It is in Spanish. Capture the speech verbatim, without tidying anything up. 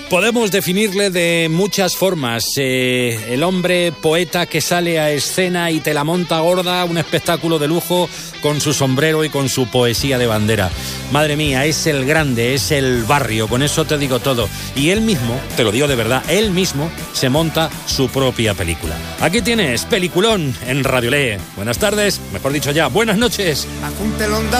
Podemos definirle de muchas formas. Eh, el hombre poeta que sale a escena y te la monta gorda, un espectáculo de lujo con su sombrero y con su poesía de bandera. Madre mía, es el grande, es el barrio, con eso te digo todo. Y él mismo, te lo digo de verdad, él mismo se monta su propia película. Aquí tienes Peliculón en Radio Le. Buenas tardes, mejor dicho ya, buenas noches.